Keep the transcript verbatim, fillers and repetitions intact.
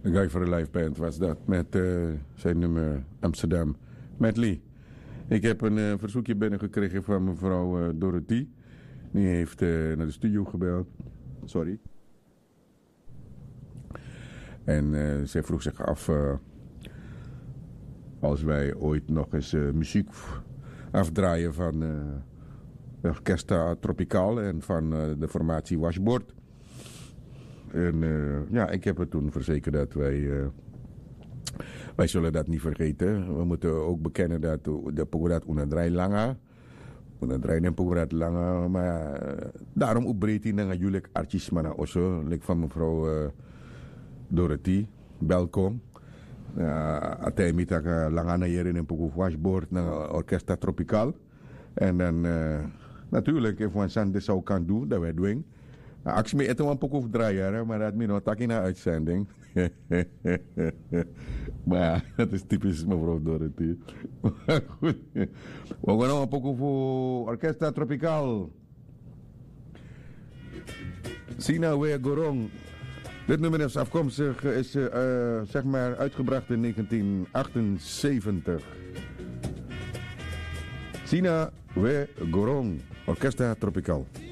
Een Guy for a Life Band was dat. Met uh, zijn nummer Amsterdam Medley. Ik heb een uh, verzoekje binnengekregen van mevrouw uh, Dorothy. Die heeft uh, naar de studio gebeld. Sorry. En uh, zij vroeg zich af... Uh, als wij ooit nog eens uh, muziek afdraaien van... Uh, Orchestra Tropical en van uh, de formatie Washboard. En uh, ja, ik heb het toen verzekerd dat wij... Uh, wij zullen dat niet vergeten. We moeten ook bekennen dat de Pogodat Unadrai Langa... Unadrai en Pogodat Langa... Maar uh, daarom opbreedt hij naar jullie artjes maar also. Like van mevrouw uh, Dorothy. Welkom. Atay mitaka Langa na hier in Pogo Washboard naar Orchestra Tropical. En dan... Uh, Natuurlijk, if one son dit zou kan doen, dat wij doen. Nou, ik me eten een pokoe of draaien, maar dat me nog tak in een uitzending. Maar ja, dat is typisch mevrouw Dorothy. Maar goed, we gaan nog een pokoe voor Orchestra Tropical. Sina Wea Gorong. Dit nummer is afkomstig, is uh, zeg maar uitgebracht in negentien achtenzeventig. Sina Wea Gorong. Orquesta Tropical.